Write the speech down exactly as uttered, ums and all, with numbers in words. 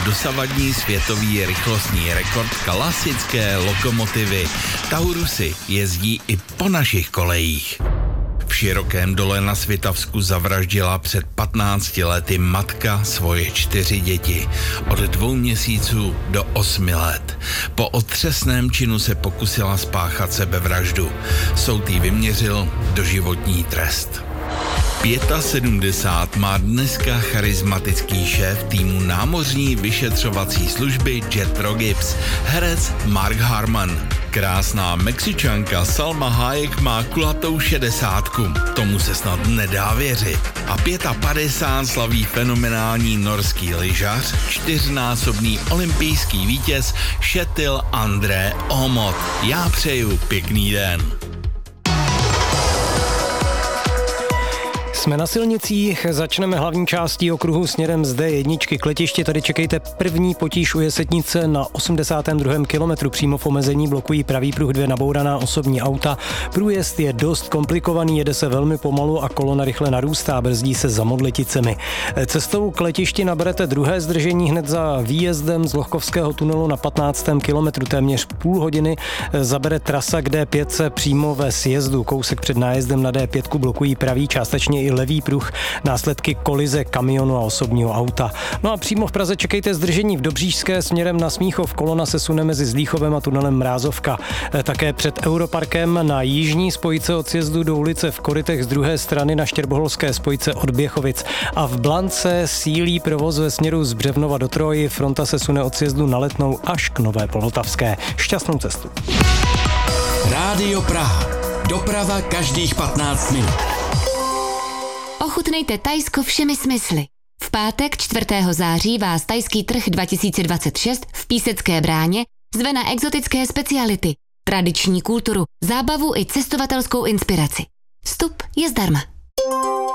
dosavadní světový rychlostní rekord klasické lokomotivy. Taurusy jezdí i po našich kolejích. V Širokém Dole na Svitavsku zavraždila před patnácti lety matka svoje čtyři děti od dvou měsíců do osmi let. Po otřesném činu se pokusila spáchat sebevraždu. Soud jí vyměřil doživotní trest. sedmdesát pět má dneska charismatický šéf týmu námořní vyšetřovací služby Jethro Gibbs, herec Mark Harmon. Krásná Mexičanka Salma Hayek má kulatou šedesátku, tomu se snad nedá věřit. A padesát pět slaví fenomenální norský lyžař, čtyřnásobný olympijský vítěz Kjetil André Aamodt. Já přeju pěkný den. Jsme na silnicích, začneme hlavní částí okruhu směrem z dé jedna k letišti. Tady čekejte první potíž u Jesetnice na osmdesátém druhém kilometru. Přímo v omezení blokují pravý pruh dvě nabouraná osobní auta. Průjezd je dost komplikovaný, jede se velmi pomalu a kolona rychle narůstá, brzdí se za Modliticemi. Cestou k letišti naberete druhé zdržení hned za výjezdem z Lohkovského tunelu na patnáctém kilometru. Téměř půl hodiny zabere trasa k dé pět přímo ve sjezdu. Kousek před nájezdem na dé pět blokují pravý, částečně i levý pruh, následky kolize kamionu a osobního auta. No a přímo v Praze čekejte zdržení v Dobříšské směrem na Smíchov. Kolona se sune mezi Zlíchovem a tunelem Mrázovka. Také před Europarkem na jižní spojce od sjezdu do ulice v Korytech z druhé strany na Štěrboholské spojce od Běchovic. A v Blance sílí provoz ve směru z Břevnova do Troji. Fronta se sune od sjezdu na Letnou až k Nové Polotavské. Šťastnou cestu. Rádio Praha. Doprava každých patnáct minut. Ochutnejte Thajsko všemi smysly. V pátek čtvrtého září vás Thajský trh dva tisíce dvacet šest v Písecké bráně zve na exotické speciality, tradiční kulturu, zábavu i cestovatelskou inspiraci. Vstup je zdarma.